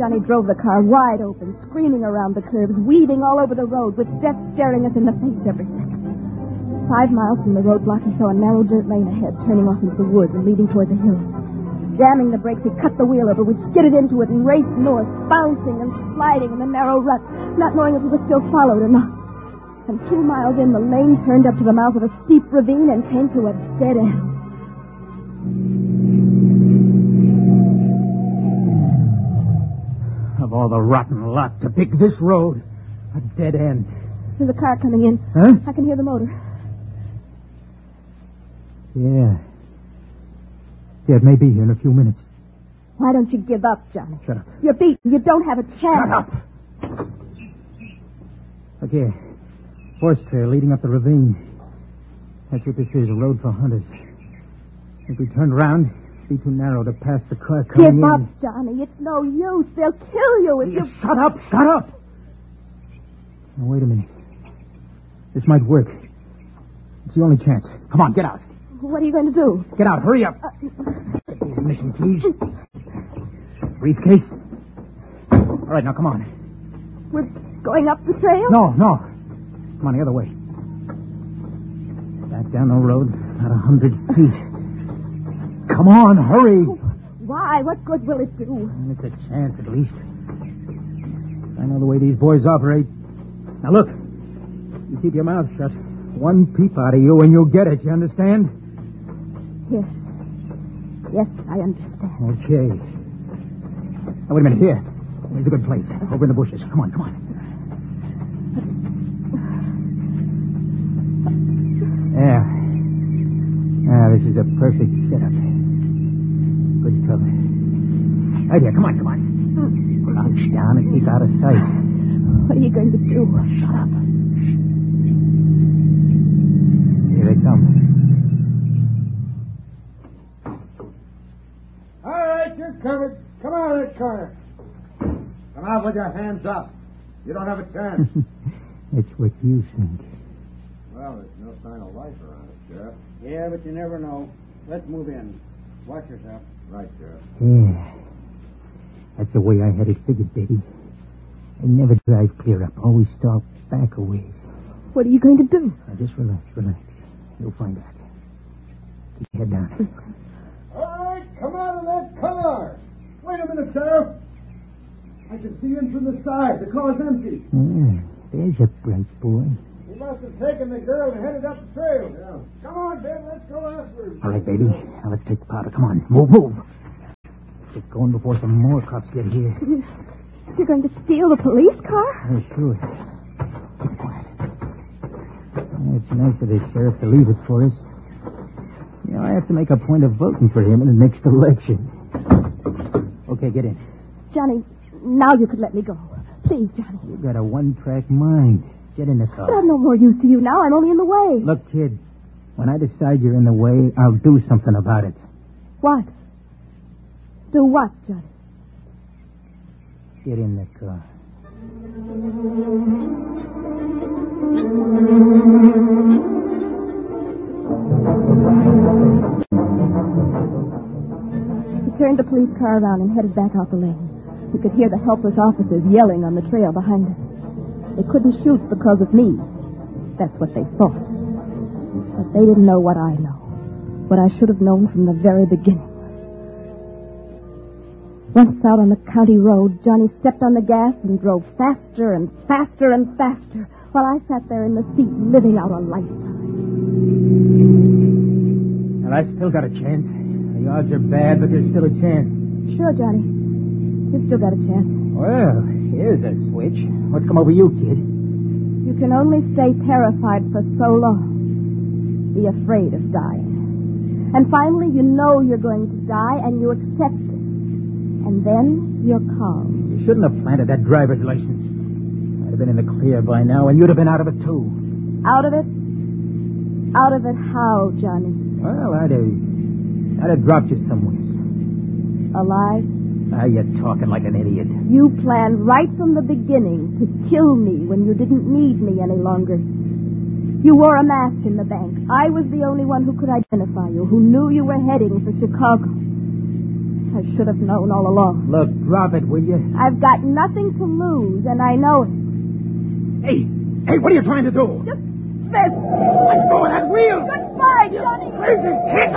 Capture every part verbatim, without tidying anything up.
Johnny drove the car wide open, screaming around the curves, weaving all over the road, with death staring us in the face every second. Five miles from the roadblock, he saw a narrow dirt lane ahead, turning off into the woods and leading toward the hills. Jamming the brakes, he cut the wheel over. We skidded into it and raced north, bouncing and sliding in the narrow rut, not knowing if we were still followed or not. And two miles in, the lane turned up to the mouth of a steep ravine and came to a dead end. Of all the rotten lot to pick this road, a dead end. There's a car coming in. Huh? I can hear the motor. Yeah. Yeah, it may be here in a few minutes. Why don't you give up, Johnny? Shut up. You're beaten. You don't have a chance. Shut up. Look here. Horse trail leading up the ravine. That's what this is, a road for hunters. If we turned around, it'd be too narrow to pass the car coming in. Give up, Johnny. It's no use. They'll kill you if you... Shut up, shut up. Now, wait a minute. This might work. It's the only chance. Come on, get out. What are you going to do? Get out, hurry up. Uh, Get these mission keys. Briefcase. All right, now come on. We're going up the trail? No, no. Come on, the other way. Back down the road, about a hundred feet. Come on, hurry. Why? What good will it do? It's a chance, at least. I know the way these boys operate. Now, look. You keep your mouth shut. One peep out of you and you'll get it, you understand? Yes. Yes, I understand. Okay. Now, wait a minute. Here. Here's a good place. Over in the bushes. Come on, come on. There. Ah, this is a perfect setup. Good cover. Right here. Come on, come on. Crouch down and keep out of sight. What are you going to do? Shut up. Here they come. All right, you're covered. Come out of that corner. Come out with your hands up. You don't have a chance. It's what you think. Well, there's no sign of life around us, Sheriff. Yeah, but you never know. Let's move in. Watch yourself. Right, Sheriff. Yeah. That's the way I had it figured, baby. I never drive clear up. Always stop back a ways. What are you going to do? Now, just relax, relax. You'll find out. Keep your head down. All right, come out of that car. Wait a minute, Sheriff. I can see in from the side. The car's empty. Yeah, there's a bright boy. He must have taken the girl and headed up the trail. Yeah. Come on, Ben. Let's go after him. All right, baby. Now let's take the powder. Come on. Move, move. Get going before some more cops get here. You're going to steal the police car? Oh, sure. Keep quiet. Yeah, it's nice of the sheriff to leave it for us. You know, I have to make a point of voting for him in the next election. Okay, get in. Johnny, now you could let me go. Please, Johnny. You've got a one-track mind. Get in the car. But I'm no more use to you now. I'm only in the way. Look, kid, when I decide you're in the way, I'll do something about it. What? Do what, Johnny? Get in the car. He turned the police car around and headed back out the lane. We could hear the helpless officers yelling on the trail behind us. They couldn't shoot because of me. That's what they thought. But they didn't know what I know. What I should have known from the very beginning. Once out on the county road, Johnny stepped on the gas and drove faster and faster and faster while I sat there in the seat living out a lifetime. And I still got a chance. The odds are bad, but there's still a chance. Sure, Johnny. You've still got a chance. Well, here's a switch. What's come over you, kid? You can only stay terrified for so long. Be afraid of dying. And finally, you know you're going to die, and you accept it. And then you're calm. You shouldn't have planted that driver's license. I'd have been in the clear by now, and you'd have been out of it, too. Out of it? Out of it how, Johnny? Well, I'd have... I'd have dropped you somewhere. Alive? Now you're talking like an idiot. You planned right from the beginning to kill me when you didn't need me any longer. You wore a mask in the bank. I was the only one who could identify you, who knew you were heading for Chicago. I should have known all along. Look, drop it, will you? I've got nothing to lose, and I know it. Hey, hey, what are you trying to do? Just this. Let go of that wheel. Goodbye, Johnny. Crazy kid.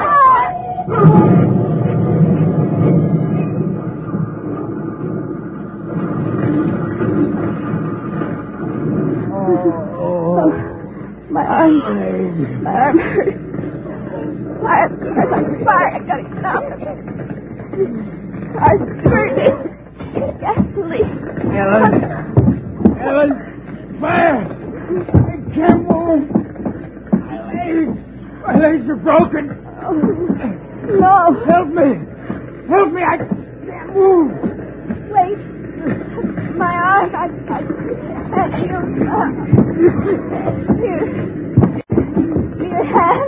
Oh, my arm. My arm hurts. Fire, car's on fire. I gotta get out of it. Car's burning. Gasoline. Ellen. Ellen. Fire. I can't move. My legs. My legs are broken. Oh, no. Help me. Help me. I can't move. Wait. My arm. I, I can't feel. Uh, here. Your hand.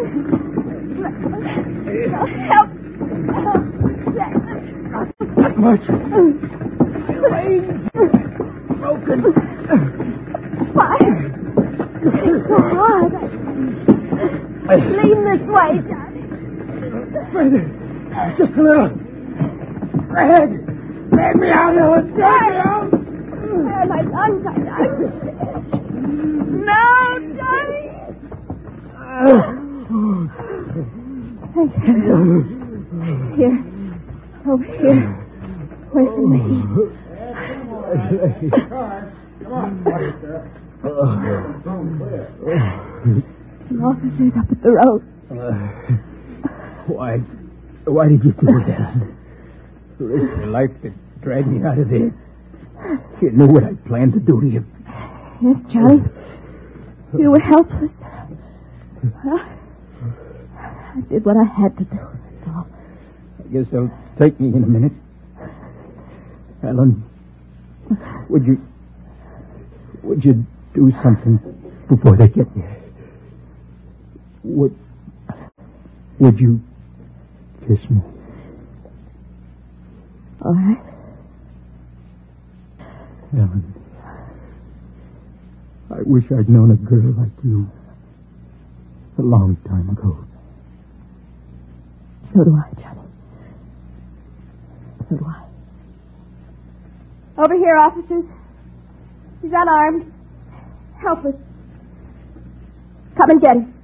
No, help. Help. Not much. My legs. Broken. Fire. It's so hard. Lean this way, Johnny. Further. Just a little. Drag. Drag me out, Ellen. Drag me out. Where are my lungs? I died. No, Johnny. Thank you. Here. Over here. Wait for me. Come on, buddy, sir. Some officers up at the road. Uh, why? Why did you do that? Risk your life to drag me out of there. You knew what I planned to do to you. Yes, Johnny. You were helpless. Well, I did what I had to do. That's all. I guess they'll take me in a minute. Ellen, would you... Would you do something before they get me? Would... Would you kiss me? All right. Ellen, I wish I'd known a girl like you a long time ago. So do I, Johnny. So do I. Over here, officers. He's unarmed. Helpless. Come and get him.